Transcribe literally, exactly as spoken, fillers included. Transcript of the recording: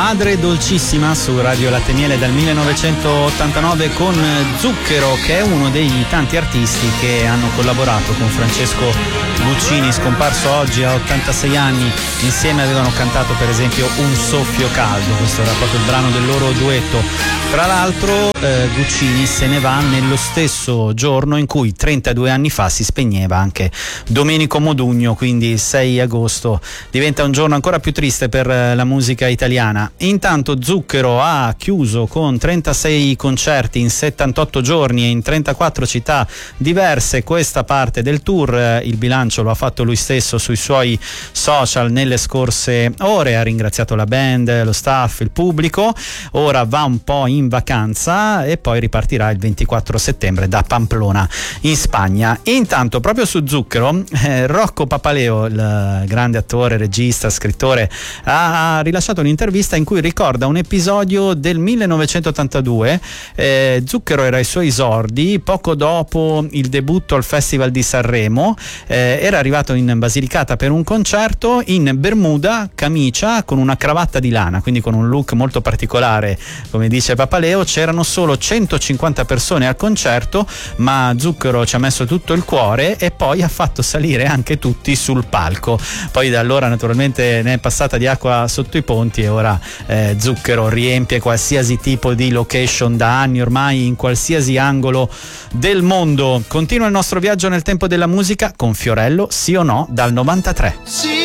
Madre Dolcissima su Radio Latte Miele dal millenovecentottantanove con Zucchero, che è uno dei tanti artisti che hanno collaborato con Francesco Guccini, scomparso oggi a ottantasei anni. Insieme avevano cantato per esempio Un soffio caldo, questo era proprio il brano del loro duetto. Tra l'altro eh, Guccini se ne va nello stesso giorno in cui trentadue anni fa si spegneva anche Domenico Modugno, quindi il sei agosto diventa un giorno ancora più triste per la musica italiana. Intanto Zucchero ha chiuso con trentasei concerti in settantotto giorni e in trentaquattro città diverse questa parte del tour. Il bilancio lo ha fatto lui stesso sui suoi social nelle scorse ore, ha ringraziato la band, lo staff, il pubblico. Ora va un po' in vacanza e poi ripartirà il ventiquattro settembre da Pamplona in Spagna. E intanto proprio su Zucchero eh, Rocco Papaleo, il grande attore, regista, scrittore, ha rilasciato un'intervista in cui ricorda un episodio del millenovecentottantadue. eh, Zucchero era ai suoi esordi, poco dopo il debutto al Festival di Sanremo. eh, era arrivato in Basilicata per un concerto in bermuda, camicia, con una cravatta di lana, quindi con un look molto particolare, come dice Papaleo. C'erano solo centocinquanta persone al concerto, ma Zucchero ci ha messo tutto il cuore e poi ha fatto salire anche tutti sul palco. Poi da allora naturalmente ne è passata di acqua sotto i ponti e ora eh, Zucchero riempie qualsiasi tipo di location da anni ormai in qualsiasi angolo del mondo. Continua il nostro viaggio nel tempo della musica con Fiorello, Sì o No, dal novantatré. Sì